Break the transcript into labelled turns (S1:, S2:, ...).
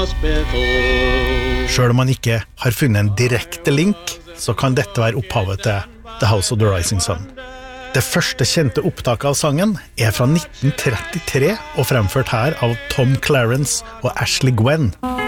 S1: Selv om man ikke har funnet en direkte link, så kan dette være opphavet til The House of the Rising Sun. Det første kjente opptaket av sangen fra 1933 og fremført her av Tom Clarence og Ashley Gwen.